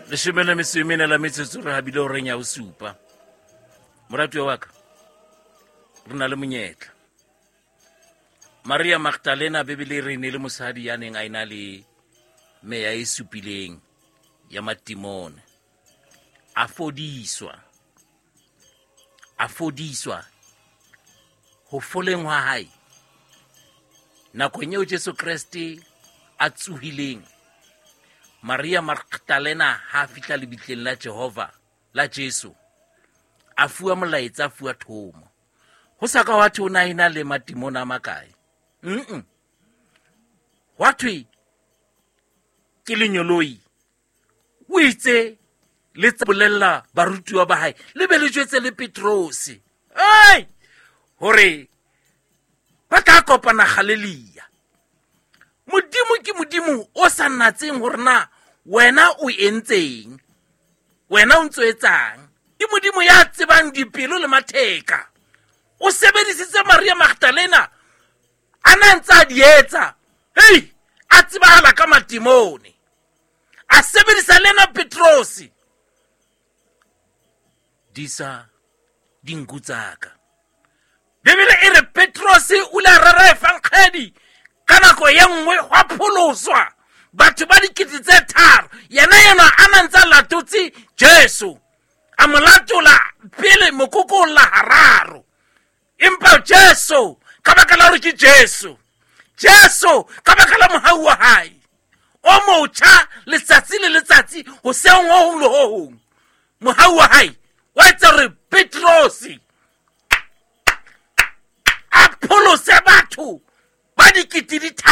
leshome le metso e mene la metsotso re habile o reng ya o supa. Moratuwa wa ka, re na le monyetla. Maria Magdalena Bebele re ne le mosadi ya neng a ena le meya e supileng ya matimone. A fodiswa ho foleng wa hae nakong eo Jesu Kriste a tsuhileng. Maria Magdalena ha fihla lebitleng la Jehova la Jesu, a fuwa molaetsa, a fuwa thomo. Ho saka watho o na ena le matimona a makae. Watho ke lenyoloi. O itse le tsabolella barutiwa ba hae le be le jwetse le Petrose hore ba tla kopana Haleluya. Modimo ke modimo o sa natseng hore na wena o entseng, wena o ntso etsang. Ke modimo ya tsebang dipelo le matheka. O sebedisitse Maria Magdalena ana ntsa di etsa, a tsebahala ka matimone. A sebedisa lena Petrose. Disa dingutsaka. Bebele e re Petrose o la rara efankgedi ka nako ye nngwe hwa pholoswa batho ba dikete tse tharo. Yena ana ntsa latotse Jesu, a molatola pele mokoko la hararo. Empa Jesu ka baka la hore ke Jesu ka baka la mohau wa hae o motjha letsatsi le letsatsi hoseng ho hong le ho hong, mohau wa hae wa etsa re Petrose a pholose batho ba dikete di